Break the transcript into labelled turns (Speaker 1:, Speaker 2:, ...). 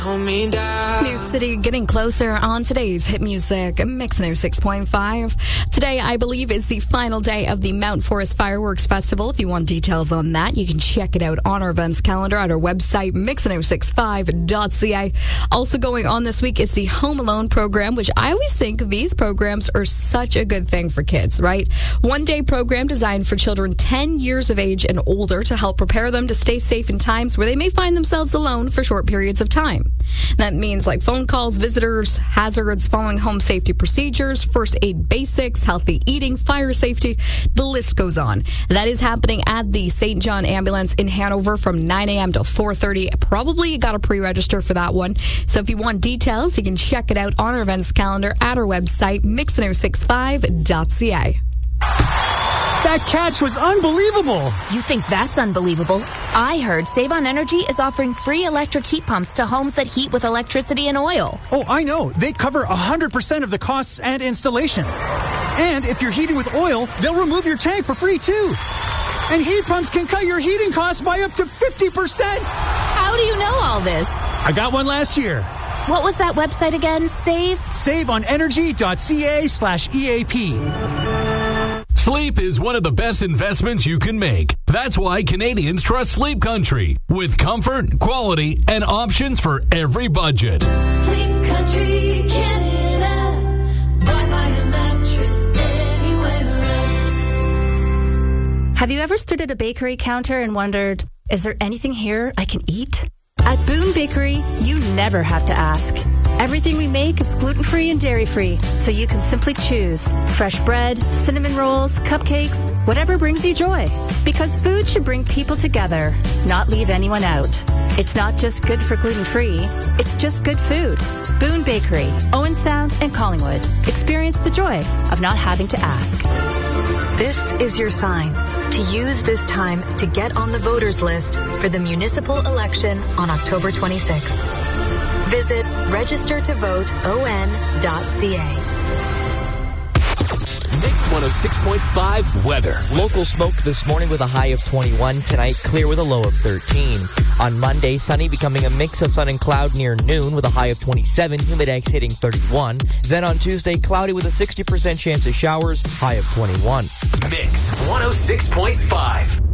Speaker 1: New City getting closer on today's hit music Mix 6.5. Today, I believe, is the final day of the Mount Forest Fireworks Festival. If you want details on that, you can check it out on our events calendar at our website, mix1065.ca. Also going on this week is the Home Alone program, which I always think these programs are such a good thing for kids, right? One-day program designed for children 10 years of age and older to help prepare them to stay safe in times where they may find themselves alone for short periods of time. That means like phone calls, visitors, hazards, following home safety procedures, first aid basics, healthy eating, fire safety. The list goes on. That is happening at the St. John Ambulance in Hanover from 9 a.m. to 4:30. Probably got to pre-register for that one. So if you want details, you can check it out on our events calendar at our website, mix1065.ca.
Speaker 2: That catch was unbelievable.
Speaker 3: You think that's unbelievable? I heard Save on Energy is offering free electric heat pumps to homes that heat with electricity and oil.
Speaker 2: Oh, I know. They cover 100% of the costs and installation. And if you're heating with oil, they'll remove your tank for free, too. And heat pumps can cut your heating costs by up to 50%.
Speaker 3: How do you know all this?
Speaker 2: I got one last year.
Speaker 3: What was that website again?
Speaker 2: SaveOnEnergy.ca/EAP.
Speaker 4: Sleep is one of the best investments you can make. That's why Canadians trust Sleep Country with comfort, quality, and options for every budget.
Speaker 5: Sleep Country, Canada. Buy a mattress anywhere else.
Speaker 6: Have you ever stood at a bakery counter and wondered, is there anything here I can eat? At Boone Bakery, you never have to ask. Everything we make is gluten-free and dairy-free, so you can simply choose fresh bread, cinnamon rolls, cupcakes, whatever brings you joy. Because food should bring people together, not leave anyone out. It's not just good for gluten-free, it's just good food. Boone Bakery, Owen Sound, and Collingwood. Experience the joy of not having to ask.
Speaker 7: This is your sign to use this time to get on the voters list for the municipal election on October 26th. Visit registertovoteon.ca.
Speaker 8: Mix 106.5 weather. Local smoke this morning with a high of 21. Tonight, clear with a low of 13. On Monday, sunny becoming a mix of sun and cloud near noon with a high of 27. Humidex hitting 31. Then on Tuesday, cloudy with a 60% chance of showers, high of 21.
Speaker 4: Mix 106.5.